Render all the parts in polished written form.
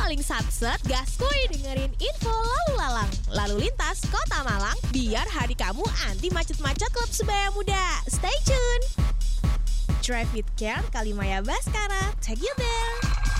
paling satset, gaskuy dengerin info lalu lalang. Lalu lintas Kota Malang, biar hari kamu anti macet-macet klub sebaya muda. Stay tune. Drive with Care, Kalimaya Baskara, take you there.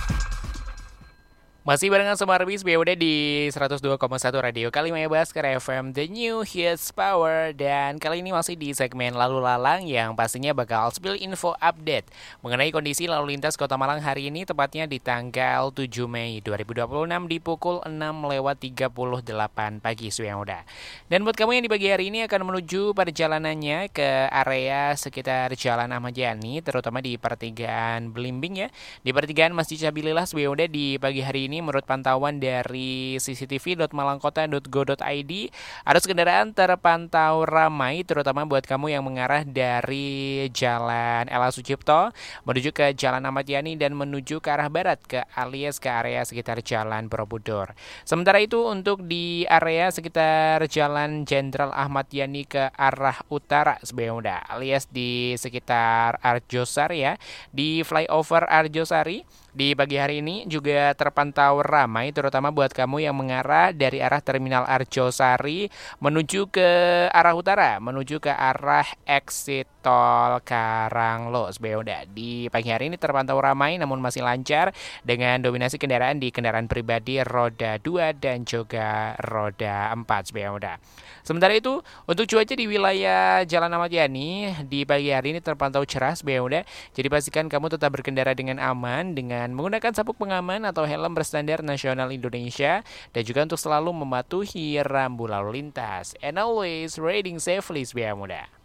Masih barengan sama Arbis BUD di 102,1 Radio Kalimaya Baskara FM The New Hits Power. Dan kali ini masih di segmen Lalu Lalang yang pastinya bakal spill info update mengenai kondisi lalu lintas Kota Malang hari ini, tepatnya di tanggal 7 Mei 2026 di pukul 6:38 pagi yang udah. Dan buat kamu yang di pagi hari ini akan menuju perjalanannya ke area sekitar Jalan Ahmad Yani, terutama di pertigaan Belimbing ya, di pertigaan Masjid Sabilillah BUD di pagi hari ini. Menurut pantauan dari cctv.malangkota.go.id, arus kendaraan terpantau ramai, terutama buat kamu yang mengarah dari Jalan Ella Sucipto menuju ke Jalan Ahmad Yani dan menuju ke arah barat alias ke area sekitar Jalan Borobudur. Sementara itu untuk di area sekitar Jalan Jenderal Ahmad Yani ke arah utara sebenarnya alias di sekitar Arjosari ya, di flyover Arjosari di pagi hari ini juga terpantau ramai, terutama buat kamu yang mengarah dari arah Terminal Arjosari menuju ke arah utara, menuju ke arah exit tol Karanglo. Di pagi hari ini terpantau ramai namun masih lancar dengan dominasi kendaraan di kendaraan pribadi roda 2 dan juga roda 4. Sementara itu untuk cuaca di wilayah Jalan Ahmad Yani di pagi hari ini terpantau cerah. Jadi pastikan kamu tetap berkendara dengan aman dengan menggunakan sabuk pengaman atau helm berstandar nasional Indonesia, dan juga untuk selalu mematuhi rambu lalu lintas. And always riding safely, muda.